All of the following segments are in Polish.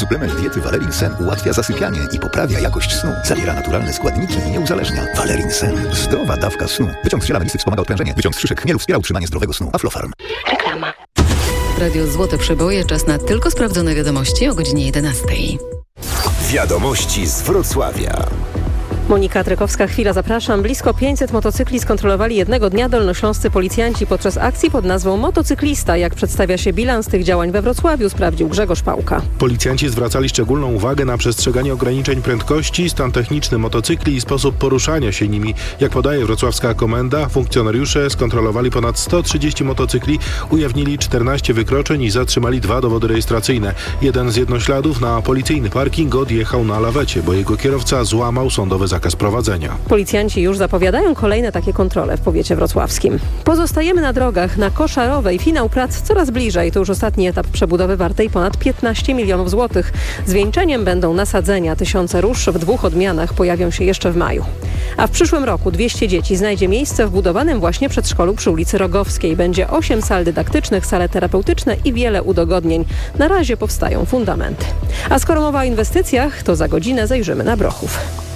Suplement diety Valerin Sen ułatwia zasypianie i poprawia jakość snu. Zawiera naturalne składniki i nie uzależnia. Valerin Sen. Zdrowa dawka snu. Wyciąg z ziela melisy wspomaga odprężenie. Wyciąg z szyszek chmielu wspiera utrzymanie zdrowego snu. Aflofarm. Reklama. Radio Złote Przeboje. Czas na tylko sprawdzone wiadomości o godzinie 11. Wiadomości z Wrocławia. Monika Trykowska, chwila, zapraszam. Blisko 500 motocykli skontrolowali jednego dnia dolnośląscy policjanci podczas akcji pod nazwą Motocyklista. Jak przedstawia się bilans tych działań we Wrocławiu, sprawdził Grzegorz Pałka. Policjanci zwracali szczególną uwagę na przestrzeganie ograniczeń prędkości, stan techniczny motocykli i sposób poruszania się nimi. Jak podaje wrocławska komenda, funkcjonariusze skontrolowali ponad 130 motocykli, ujawnili 14 wykroczeń i zatrzymali 2 dowody rejestracyjne. Jeden z jednośladów na policyjny parking odjechał na lawecie, bo jego kierowca złamał sądowy zakaz prowadzenia. Policjanci już zapowiadają kolejne takie kontrole w powiecie wrocławskim. Pozostajemy na drogach. Na Koszarowej finał prac coraz bliżej. To już ostatni etap przebudowy wartej ponad 15 milionów złotych. Zwieńczeniem będą nasadzenia. 1000 róż w 2 odmianach pojawią się jeszcze w maju. A w przyszłym roku 200 dzieci znajdzie miejsce w budowanym właśnie przedszkolu przy ulicy Rogowskiej. Będzie 8 sal dydaktycznych, sale terapeutyczne i wiele udogodnień. Na razie powstają fundamenty. A skoro mowa o inwestycjach, to za godzinę zajrzymy na Brochów.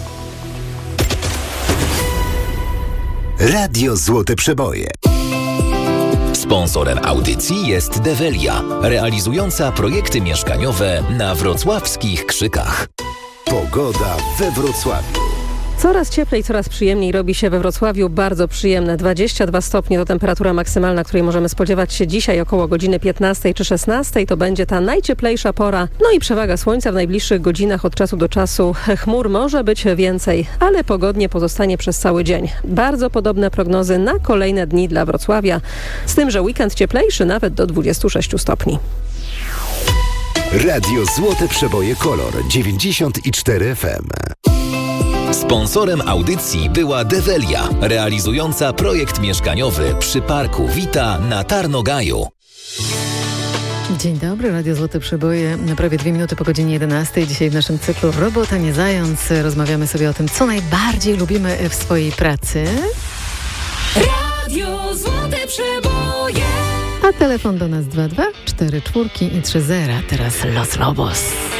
Radio Złote Przeboje. Sponsorem audycji jest Develia, realizująca projekty mieszkaniowe na wrocławskich Krzykach. Pogoda we Wrocławiu. Coraz cieplej, coraz przyjemniej robi się we Wrocławiu. Bardzo przyjemne. 22 stopnie to temperatura maksymalna, której możemy spodziewać się dzisiaj około godziny 15 czy 16. To będzie ta najcieplejsza pora. No i przewaga słońca w najbliższych godzinach od czasu do czasu. Chmur może być więcej, ale pogodnie pozostanie przez cały dzień. Bardzo podobne prognozy na kolejne dni dla Wrocławia. Z tym, że weekend cieplejszy nawet do 26 stopni. Radio Złote Przeboje Kolor 94 FM. Sponsorem audycji była Develia, realizująca projekt mieszkaniowy przy Parku Wita na Tarnogaju. Dzień dobry, Radio Złote Przeboje. Na prawie 2 minuty po godzinie 11. Dzisiaj w naszym cyklu Robota nie zając rozmawiamy sobie o tym, co najbardziej lubimy w swojej pracy. Radio Złote Przeboje. A telefon do nas 22 44 i 30. Teraz Los Lobos.